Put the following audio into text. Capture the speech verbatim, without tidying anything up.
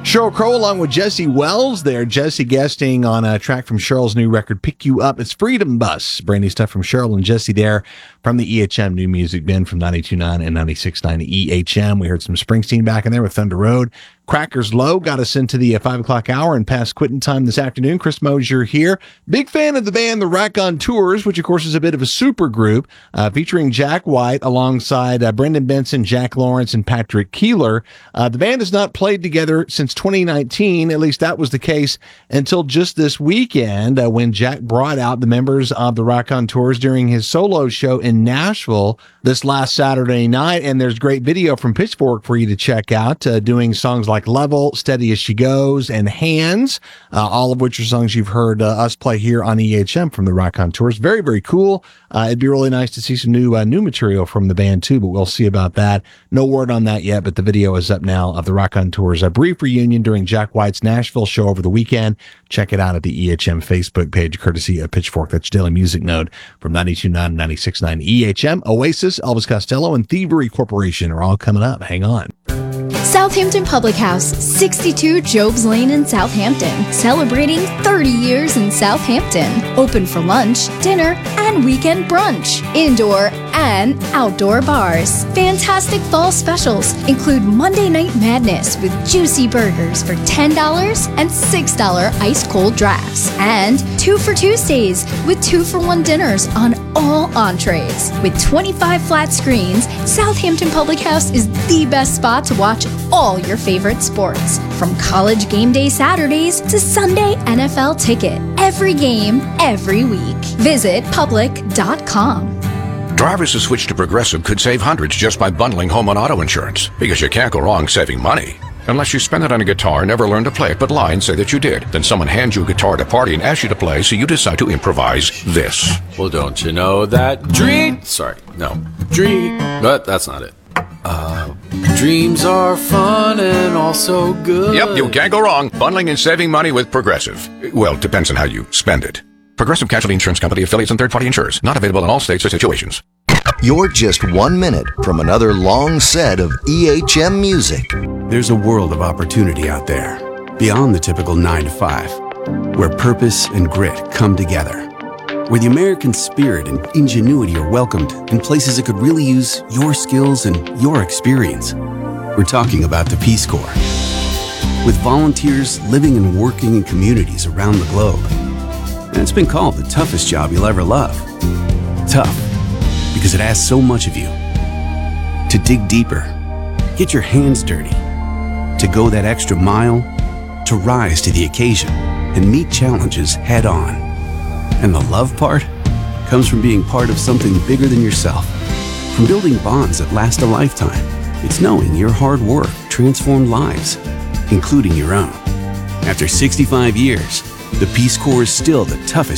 Sheryl Crow along with Jesse Wells there. Jesse guesting on a track from Sheryl's new record, Pick You Up. It's Freedom Bus. Brand new stuff from Sheryl and Jesse there from the E H M New Music Bin from ninety-two point nine and ninety-six point nine E H M. We heard some Springsteen back in there with Thunder Road. Crackers Low got us into the uh, five o'clock hour and past quitting time this afternoon. Chris Mosier here. Big fan of the band The Raconteurs, which of course is a bit of a super group uh, featuring Jack White alongside uh, Brendan Benson, Jack Lawrence, and Patrick Keeler. Uh, the band has not played together since twenty nineteen. At least that was the case until just this weekend uh, when Jack brought out the members of The Raconteurs during his solo show in Nashville this last Saturday night. And there's great video from Pitchfork for you to check out, uh, doing songs like Level, Steady As She Goes, and Hands, uh, all of which are songs you've heard uh, us play here on E H M from The Raconteurs. Very, very cool. Uh, it'd be really nice to see some new uh, new material from the band too, but we'll see about that. No word on that yet, but the video is up now of The Raconteurs, a brief reunion during Jack White's Nashville show over the weekend. Check it out at the E H M Facebook page, courtesy of Pitchfork. That's Daily Music Node from ninety-two point nine and ninety-six point nine E H M. Oasis, Elvis Costello, and Thievery Corporation are all coming up. Hang on. Southampton Public House, sixty-two Jobs Lane in Southampton, celebrating thirty years in Southampton. Open for lunch, dinner, and weekend brunch. Indoor and outdoor bars. Fantastic fall specials include Monday Night Madness with juicy burgers for ten dollars and six dollars ice cold drafts. And two for Tuesdays with two for one dinners on all entrees. With twenty-five flat screens, Southampton Public House is the best spot to watch all your favorite sports. From college game day Saturdays to Sunday N F L ticket. Every game, every week. Visit public dot com. Drivers who switch to Progressive could save hundreds just by bundling home and auto insurance, because you can't go wrong saving money. Unless you spend it on a guitar, never learn to play it, but lie and say that you did. Then someone hands you a guitar at a party and asks you to play, so you decide to improvise this. Well, don't you know that dream... Sorry, no. Dream... But that's not it. Uh, dreams are fun and also good. Yep, you can't go wrong bundling and saving money with Progressive. Well, depends on how you spend it. Progressive Casualty Insurance Company, affiliates, and third-party insurers. Not available in all states or situations. You're just one minute from another long set of E H M music. There's a world of opportunity out there, beyond the typical nine to five, where purpose and grit come together, where the American spirit and ingenuity are welcomed in places that could really use your skills and your experience. We're talking about the Peace Corps. With volunteers living and working in communities around the globe. And it's been called the toughest job you'll ever love. Tough, because it asks so much of you. To dig deeper, get your hands dirty, to go that extra mile, to rise to the occasion and meet challenges head on. And the love part comes from being part of something bigger than yourself, from building bonds that last a lifetime. It's knowing your hard work transformed lives, including your own. After sixty-five years, the Peace Corps is still the toughest